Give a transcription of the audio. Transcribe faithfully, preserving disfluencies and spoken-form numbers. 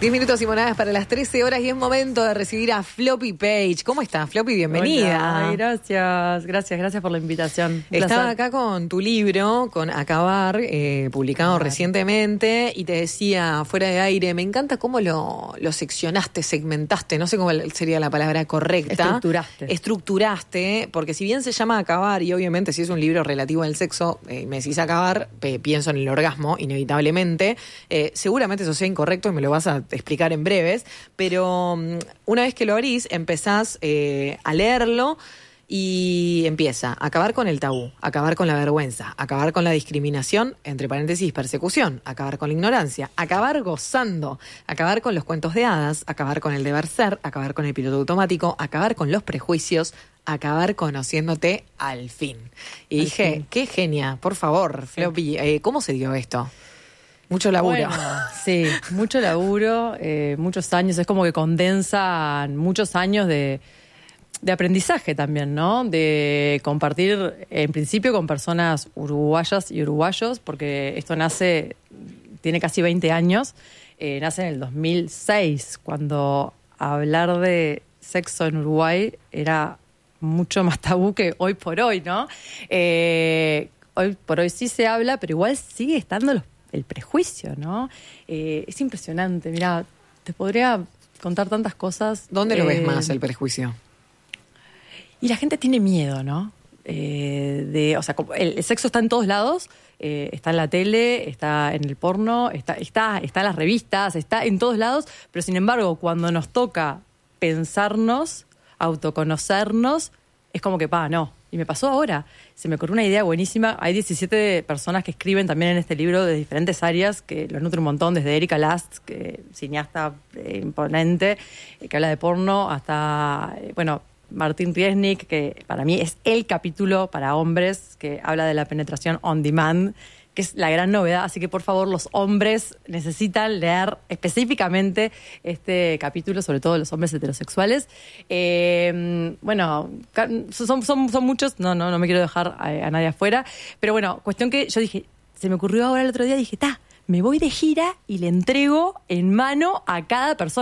diez minutos y monedas para las trece horas y es momento de recibir a Floppy Page. ¿Cómo estás, Floppy? Bienvenida. Hola. Ay, gracias, gracias, gracias por la invitación. Un Estaba placer. acá con tu libro, con Acabar, eh, publicado Acabar. recientemente, y te decía, fuera de aire, me encanta cómo lo, lo seccionaste, segmentaste, no sé cómo sería la palabra correcta. Estructuraste. Estructuraste, porque si bien se llama Acabar, y obviamente si es un libro relativo al sexo, eh, me decís acabar, eh, pienso en el orgasmo, inevitablemente, eh, seguramente eso sea incorrecto y me lo vas a explicar en breves, pero um, una vez que lo abrís, empezás eh, a leerlo y empieza a acabar con el tabú, acabar con la vergüenza, acabar con la discriminación, entre paréntesis, persecución, acabar con la ignorancia, acabar gozando, acabar con los cuentos de hadas, acabar con el deber ser, acabar con el piloto automático, acabar con los prejuicios, acabar conociéndote al fin. Y al dije, fin. qué genia, por favor, Floppy, eh, ¿cómo se dio esto? Mucho laburo. Bueno, sí, mucho laburo, eh, muchos años. Es como que condensan muchos años de, de aprendizaje también, ¿no? De compartir, en principio, con personas uruguayas y uruguayos, porque esto nace, tiene casi veinte años, eh, nace en el dos mil seis, cuando hablar de sexo en Uruguay era mucho más tabú que hoy por hoy, ¿no? Eh, hoy por hoy sí se habla, pero igual sigue estando los el prejuicio, ¿no? Eh, es impresionante. Mirá, te podría contar tantas cosas. ¿Dónde lo eh, ves más, el prejuicio? Y la gente tiene miedo, ¿no? Eh, de, o sea, el, el sexo está en todos lados, eh, está en la tele, está en el porno, está, está, está en las revistas, está en todos lados, pero sin embargo, cuando nos toca pensarnos, autoconocernos, es como que, pa, no. Y me pasó ahora. Se me ocurrió una idea buenísima. Hay diecisiete personas que escriben también en este libro de diferentes áreas, que los nutre un montón, desde Erika Last, que cineasta eh, imponente, eh, que habla de porno, hasta, eh, bueno, Martín Riesnik, que para mí es el capítulo para hombres, que habla de la penetración on demand, que es la gran novedad. Así que, por favor, los hombres necesitan leer específicamente este capítulo, sobre todo los hombres heterosexuales. Eh, bueno, son, son, son muchos, no, no, no me quiero dejar a, a nadie afuera, pero bueno, cuestión que yo dije, se me ocurrió ahora el otro día, dije, ta, me voy de gira y le entrego en mano a cada persona.